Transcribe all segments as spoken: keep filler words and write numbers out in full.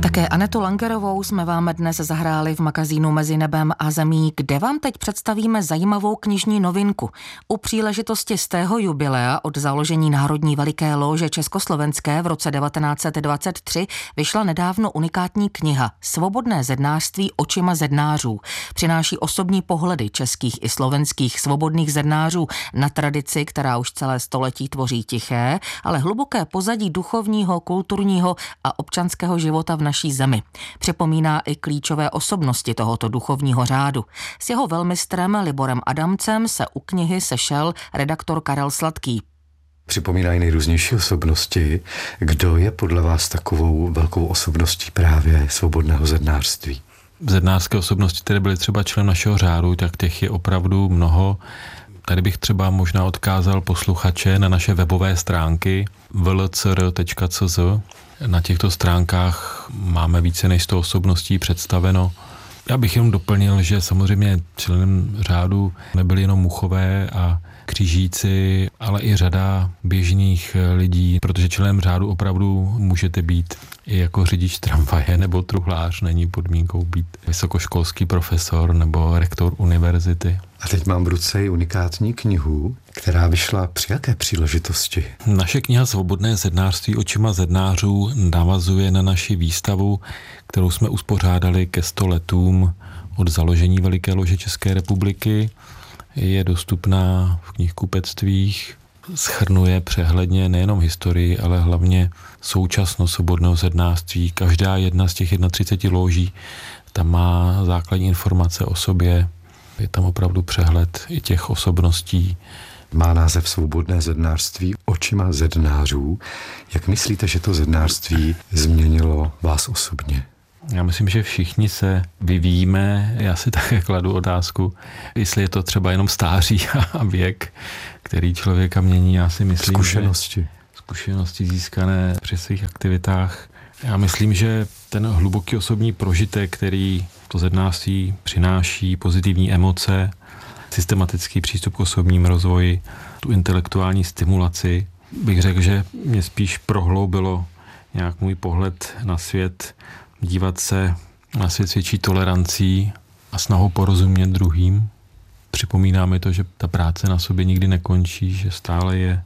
Také Anetu Langerovou jsme vám dnes zahráli v magazínu Mezi nebem a zemí, kde vám teď představíme zajímavou knižní novinku. U příležitosti stého jubilea od založení Národní veliké lóže československé v roce devatenáct set dvacet tři vyšla nedávno unikátní kniha Svobodné zednářství očima zednářů. Přináší osobní pohledy českých i slovenských svobodných zednářů na tradici, která už celé století tvoří tiché, ale hluboké pozadí duchovního, kulturního a občanského života v naší zemi. Připomíná i klíčové osobnosti tohoto duchovního řádu. S jeho velmistrem Liborem Adamcem se u knihy sešel redaktor Karel Sladký. Připomínají nejrůznější osobnosti. Kdo je podle vás takovou velkou osobností právě svobodného zednářství? Zednářské osobnosti, které byly třeba člen našeho řádu, tak těch je opravdu mnoho. Tady bych třeba možná odkázal posluchače na naše webové stránky w l c r tečka c z. Na těchto stránkách máme více než sto osobností představeno. Já bych jenom doplnil, že samozřejmě členem řádu nebyli jenom muchové a křižíci, ale i řada běžných lidí, protože členem řádu opravdu můžete být i jako řidič tramvaje nebo truhlář, není podmínkou být vysokoškolský profesor nebo rektor univerzity. A teď mám v ruce i unikátní knihu, která vyšla při jaké příležitosti? Naše kniha Svobodné zednářství očima zednářů navazuje na naši výstavu, kterou jsme uspořádali ke sto letům od založení Veliké lože České republiky. Je dostupná v knihkupectvích, shrnuje přehledně nejenom historii, ale hlavně současnost svobodného zednářství. Každá jedna z těch třicet jedna lóží tam má základní informace o sobě. Je tam opravdu přehled i těch osobností. Má název Svobodné zednářství očima zednářů. Jak myslíte, že to zednářství změnilo vás osobně? Já myslím, že všichni se vyvíjíme. Já si také kladu otázku, jestli je to třeba jenom stáří a věk, který člověka mění. Já si myslím, zkušenosti. Že zkušenosti získané při svých aktivitách. Já myslím, že ten hluboký osobní prožitek, který to zednářství přináší, pozitivní emoce, systematický přístup k osobním rozvoji, tu intelektuální stimulaci, bych řekl, že mě spíš prohloubilo nějak můj pohled na svět, dívat se na svět s větší tolerancí a snahou porozumět druhým. Připomíná mi to, že ta práce na sobě nikdy nekončí, že stále je.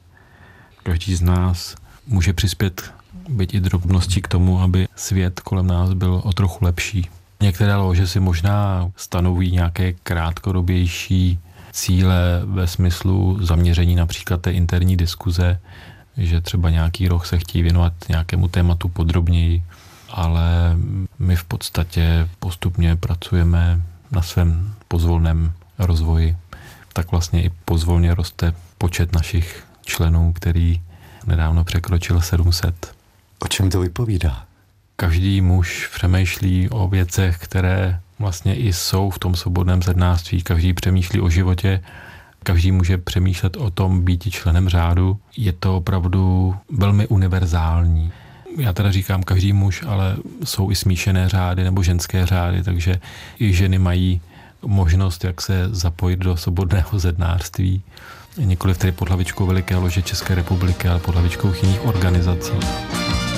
Každý z nás může přispět byť i drobností k tomu, aby svět kolem nás byl o trochu lepší. Některé lože si možná stanoví nějaké krátkodobější cíle ve smyslu zaměření například té interní diskuze, že třeba nějaký rok se chtějí věnovat nějakému tématu podrobněji, ale my v podstatě postupně pracujeme na svém pozvolném rozvoji. Tak vlastně i pozvolně roste počet našich členů, který nedávno překročil sedm set. O čem to vypovídá? Každý muž přemýšlí o věcech, které vlastně i jsou v tom svobodném zednářství. Každý přemýšlí o životě, každý může přemýšlet o tom být členem řádu. Je to opravdu velmi univerzální. Já teda říkám každý muž, ale jsou i smíšené řády nebo ženské řády, takže i ženy mají možnost, jak se zapojit do svobodného zednářství. Nikoliv tedy pod hlavičkou Veliké lože České republiky, ale pod hlavičkou jiných organizací.